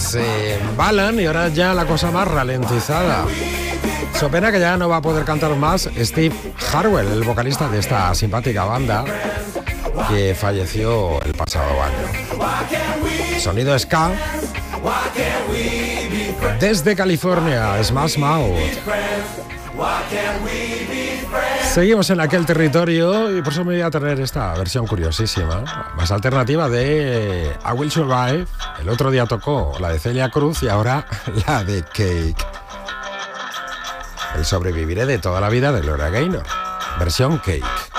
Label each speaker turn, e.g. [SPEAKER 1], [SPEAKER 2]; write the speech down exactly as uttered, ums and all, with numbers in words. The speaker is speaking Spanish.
[SPEAKER 1] se embalan y ahora ya la cosa más ralentizada. So pena que ya no va a poder cantar más Steve Harwell, el vocalista de esta simpática banda que falleció el pasado año. Sonido ska desde California, Smash Mouth. Seguimos en aquel territorio y por eso me voy a traer esta versión curiosísima, más alternativa de I Will Survive. El otro día tocó la de Celia Cruz y ahora la de Cake. El sobreviviré de toda la vida de Gloria Gaynor, versión Cake.